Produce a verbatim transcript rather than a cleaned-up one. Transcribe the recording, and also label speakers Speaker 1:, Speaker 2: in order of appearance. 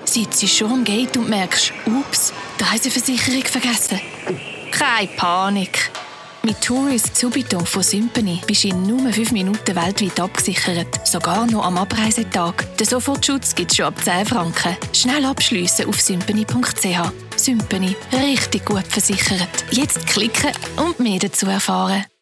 Speaker 1: Sitzt du schon am Gate und merkst, ups, die Reiseversicherung vergessen. Keine Panik. Mit Tourist Subito von Symphony bist du in nur fünf Minuten weltweit abgesichert. Sogar noch am Abreisetag. Den Sofortschutz gibt es schon ab zehn Franken. Schnell abschliessen auf symphony punkt c h. Symphony. Richtig gut versichert. Jetzt klicken und mehr dazu erfahren.